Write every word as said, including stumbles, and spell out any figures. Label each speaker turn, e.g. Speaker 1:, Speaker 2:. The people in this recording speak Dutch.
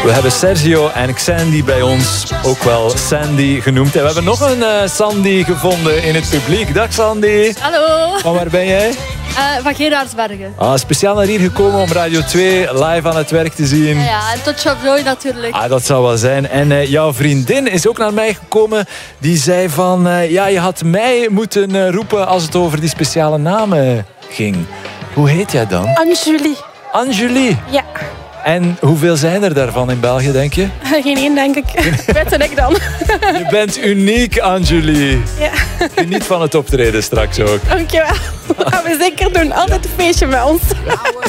Speaker 1: We hebben Sergio en Xandy bij ons, ook wel Sandy genoemd. En we hebben nog een uh, Sandy gevonden in het publiek. Dag Sandy.
Speaker 2: Hallo.
Speaker 1: Van waar ben jij?
Speaker 2: Uh, van Gerardsbergen.
Speaker 1: Ah, speciaal naar hier gekomen om Radio twee live aan het werk te zien.
Speaker 2: Ja, ja, en tot Shop Joy natuurlijk.
Speaker 1: Ah, dat zou wel zijn. En uh, jouw vriendin is ook naar mij gekomen. Die zei van, uh, ja, je had mij moeten uh, roepen als het over die speciale namen ging. Hoe heet jij dan?
Speaker 3: Anjulie.
Speaker 1: Anjulie?
Speaker 3: Ja.
Speaker 1: En hoeveel zijn er daarvan in België, denk je?
Speaker 3: Geen één, denk ik. Weet en ik dan.
Speaker 1: Je bent uniek, Anjulie.
Speaker 3: Ja.
Speaker 1: Geniet van het optreden straks ook.
Speaker 3: Dankjewel. Dat gaan we zeker doen. Altijd een feestje bij ons.